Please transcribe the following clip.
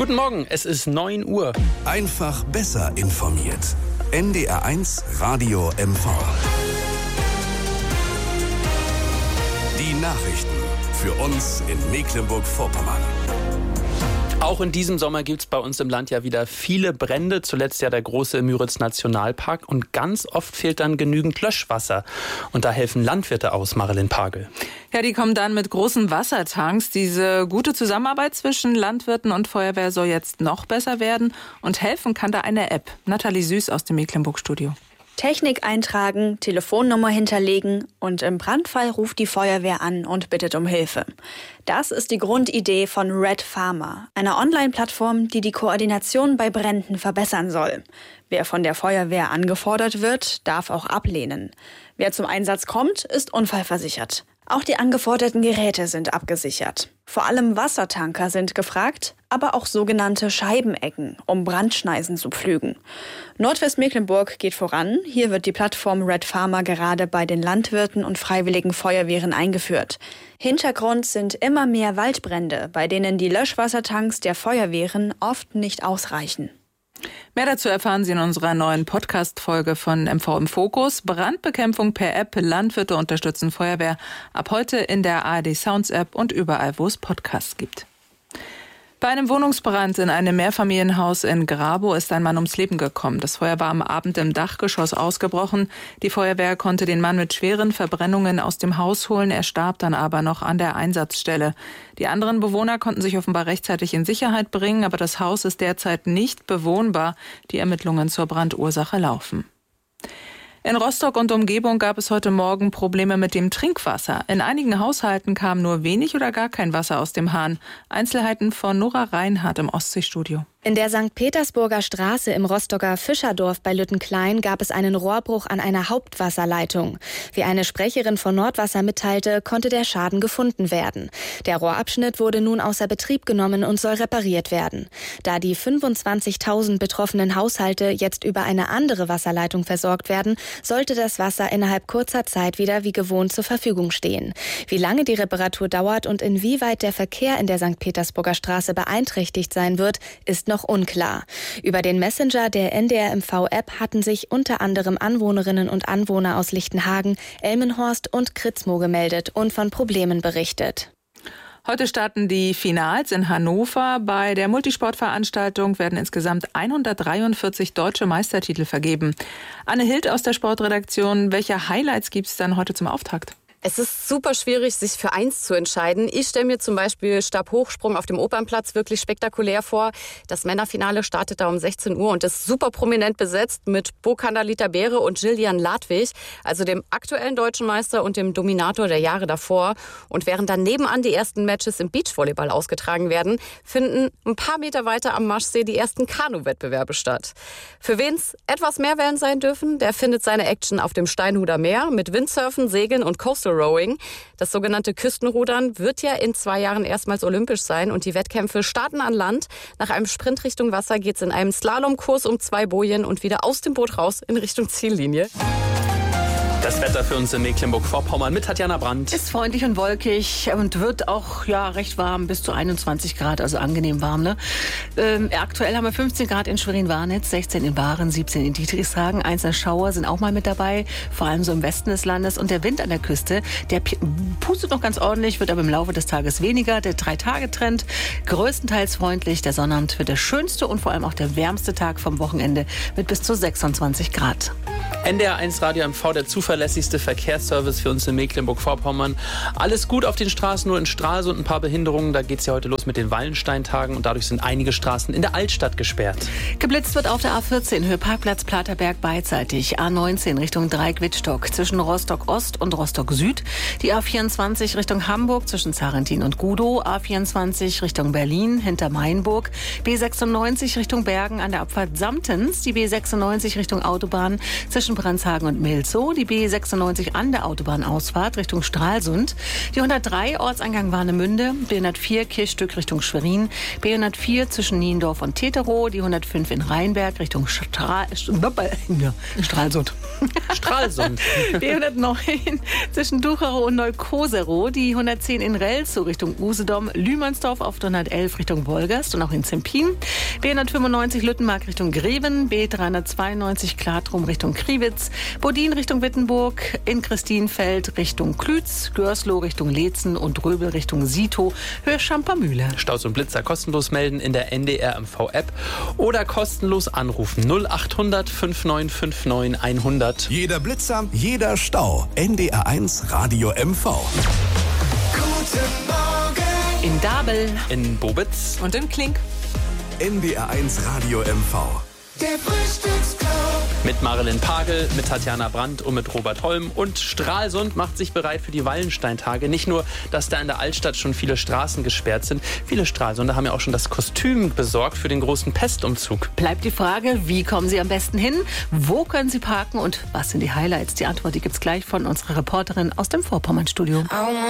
Guten Morgen, es ist 9 Uhr. Einfach besser informiert. NDR1 Radio MV. Die Nachrichten für uns in Mecklenburg-Vorpommern. Auch in diesem Sommer gibt es bei uns im Land ja wieder viele Brände, zuletzt ja der große Müritz-Nationalpark. Und ganz oft fehlt dann genügend Löschwasser. Und da helfen Landwirte aus, Marilyn Pagel. Ja, die kommen dann mit großen Wassertanks. Diese gute Zusammenarbeit zwischen Landwirten und Feuerwehr soll jetzt noch besser werden. Und helfen kann da eine App. Nathalie Süß aus dem Mecklenburg-Studio. Technik eintragen, Telefonnummer hinterlegen und im Brandfall ruft die Feuerwehr an und bittet um Hilfe. Das ist die Grundidee von Red Farmer, einer Online-Plattform, die die Koordination bei Bränden verbessern soll. Wer von der Feuerwehr angefordert wird, darf auch ablehnen. Wer zum Einsatz kommt, ist unfallversichert. Auch die angeforderten Geräte sind abgesichert. Vor allem Wassertanker sind gefragt, aber auch sogenannte Scheibenecken, um Brandschneisen zu pflügen. Nordwestmecklenburg geht voran. Hier wird die Plattform Red Farmer gerade bei den Landwirten und freiwilligen Feuerwehren eingeführt. Hintergrund sind immer mehr Waldbrände, bei denen die Löschwassertanks der Feuerwehren oft nicht ausreichen. Mehr dazu erfahren Sie in unserer neuen Podcast-Folge von MV im Fokus. Brandbekämpfung per App, Landwirte unterstützen Feuerwehr. Ab heute in der ARD Sounds App und überall, wo es Podcasts gibt. Bei einem Wohnungsbrand in einem Mehrfamilienhaus in Grabow ist ein Mann ums Leben gekommen. Das Feuer war am Abend im Dachgeschoss ausgebrochen. Die Feuerwehr konnte den Mann mit schweren Verbrennungen aus dem Haus holen. Er starb dann aber noch an der Einsatzstelle. Die anderen Bewohner konnten sich offenbar rechtzeitig in Sicherheit bringen, aber das Haus ist derzeit nicht bewohnbar. Die Ermittlungen zur Brandursache laufen. In Rostock und Umgebung gab es heute Morgen Probleme mit dem Trinkwasser. In einigen Haushalten kam nur wenig oder gar kein Wasser aus dem Hahn. Einzelheiten von Nora Reinhardt im Ostseestudio. In der St. Petersburger Straße im Rostocker Fischerdorf bei Lüttenklein gab es einen Rohrbruch an einer Hauptwasserleitung. Wie eine Sprecherin von Nordwasser mitteilte, konnte der Schaden gefunden werden. Der Rohrabschnitt wurde nun außer Betrieb genommen und soll repariert werden. Da die 25.000 betroffenen Haushalte jetzt über eine andere Wasserleitung versorgt werden, sollte das Wasser innerhalb kurzer Zeit wieder wie gewohnt zur Verfügung stehen. Wie lange die Reparatur dauert und inwieweit der Verkehr in der St. Petersburger Straße beeinträchtigt sein wird, ist noch unklar. Über den Messenger der NDR-MV-App hatten sich unter anderem Anwohnerinnen und Anwohner aus Lichtenhagen, Elmenhorst und Kritzmo gemeldet und von Problemen berichtet. Heute starten die Finals in Hannover. Bei der Multisportveranstaltung werden insgesamt 143 deutsche Meistertitel vergeben. Anne Hild aus der Sportredaktion, welche Highlights gibt es dann heute zum Auftakt? Es ist super schwierig, sich für eins zu entscheiden. Ich stelle mir zum Beispiel Stabhochsprung auf dem Opernplatz wirklich spektakulär vor. Das Männerfinale startet da um 16 Uhr und ist super prominent besetzt mit Bo Kandalita Beere und Gillian Ladwig, also dem aktuellen deutschen Meister und dem Dominator der Jahre davor. Und während dann nebenan die ersten Matches im Beachvolleyball ausgetragen werden, finden ein paar Meter weiter am Maschsee die ersten Kanu-Wettbewerbe statt. Für wen es etwas mehr Wellen sein dürfen, der findet seine Action auf dem Steinhuder Meer mit Windsurfen, Segeln und Coastal Rowing. Das sogenannte Küstenrudern wird ja in 2 Jahren erstmals olympisch sein und die Wettkämpfe starten an Land. Nach einem Sprint Richtung Wasser geht es in einem Slalomkurs um 2 Bojen und wieder aus dem Boot raus in Richtung Ziellinie. Das Wetter für uns in Mecklenburg-Vorpommern mit Tatjana Brandt. Ist freundlich und wolkig und wird auch recht warm, bis zu 21 Grad, also angenehm warm. Ne? Aktuell haben wir 15 Grad in Schwerin-Warnitz, 16 in Bahren, 17 in Dietrichshagen. Einzelne Schauer sind auch mal mit dabei, vor allem so im Westen des Landes. Und der Wind an der Küste, der pustet noch ganz ordentlich, wird aber im Laufe des Tages weniger. Der 3-Tage-Trend größtenteils freundlich. Der Sonnabend wird der schönste und vor allem auch der wärmste Tag vom Wochenende mit bis zu 26 Grad. NDR1 Radio MV, der zuverlässigste Verkehrsservice für uns in Mecklenburg-Vorpommern. Alles gut auf den Straßen, nur in Stralsund ein paar Behinderungen. Da geht es ja heute los mit den Wallensteintagen und dadurch sind einige Straßen in der Altstadt gesperrt. Geblitzt wird auf der A14 Höhe Parkplatz Platerberg beidseitig. A19 Richtung Dreieck-Wittstock zwischen Rostock-Ost und Rostock-Süd. Die A24 Richtung Hamburg zwischen Zarentin und Gudow. A24 Richtung Berlin hinter Mainburg. B96 Richtung Bergen an der Abfahrt Samtens. Die B96 Richtung Autobahn zwischen Brandshagen und Milzow. Die B96 an der Autobahnausfahrt Richtung Stralsund. Die 103 Ortseingang Warnemünde, B104 Kirchstück Richtung Schwerin, B104 zwischen Niendorf und Teterow, die 105 in Rheinberg Richtung Stralsund. Stralsund. B109 zwischen Ducherow und Neukoserow, die 110 in Relzow Richtung Usedom, Lühmannsdorf auf 111 Richtung Wolgast und auch in Zempin, B195 Lüttenmark Richtung Greven, B392 Klatrum Richtung Kriwitz, Bodin Richtung Wittenburg, in Christienfeld Richtung Klütz, Görsloh Richtung Leetzen und Röbel Richtung Sito, Höhe Schampermühle. Staus und Blitzer kostenlos melden in der NDR MV-App oder kostenlos anrufen 0800 5959 100. Jeder Blitzer, jeder Stau. NDR1 Radio MV. Guten Morgen. In Dabel, In Bobitz. Und in Klink. NDR1 Radio MV. Der Frühstücksclub. Mit Marilyn Pagel, mit Tatjana Brandt und mit Robert Holm. Und Stralsund macht sich bereit für die Wallensteintage. Nicht nur, dass da in der Altstadt schon viele Straßen gesperrt sind. Viele Stralsunder haben ja auch schon das Kostüm besorgt für den großen Pestumzug. bleibt die Frage, wie kommen Sie am besten hin? Wo können Sie parken und was sind die Highlights? Die Antwort, die gibt's gleich von unserer Reporterin aus dem Vorpommern-Studio.